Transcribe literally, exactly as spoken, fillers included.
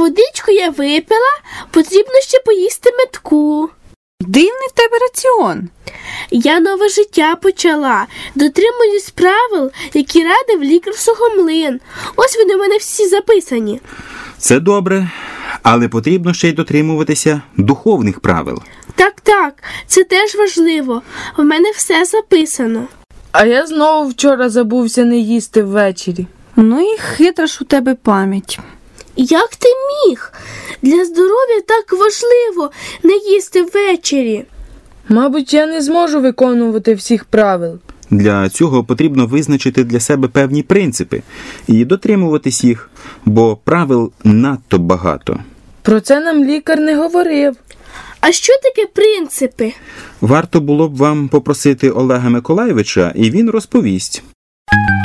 Водичку я випила, потрібно ще поїсти метку. Дивний в тебе раціон. Я нове життя почала. Дотримуюсь правил, які радив лікар Сухомлин. Ось вони в мене всі записані. Це добре, але потрібно ще й дотримуватися духовних правил. Так, так, це теж важливо. В мене все записано. А я знову вчора забувся не їсти ввечері. Ну і хитра ж у тебе пам'ять. Як ти міг? Для здоров'я так важливо не їсти ввечері. Мабуть, я не зможу виконувати всіх правил. Для цього потрібно визначити для себе певні принципи і дотримуватись їх, бо правил надто багато. Про це нам лікар не говорив. А що таке принципи? Варто було б вам попросити Олега Миколайовича, і він розповість.